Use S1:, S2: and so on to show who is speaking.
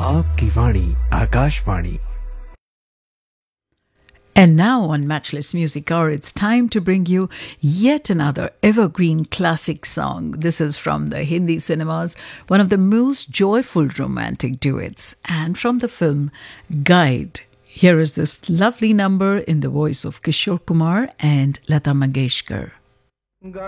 S1: आपकी वाणी Akashvani.
S2: And now on Matchless Music Hour, it's time to bring you yet another evergreen classic song. This is from the Hindi cinemas, one of the most joyful romantic duets, and from the film Guide. Here is this lovely number in the voice of Kishore Kumar and Lata Mangeshkar.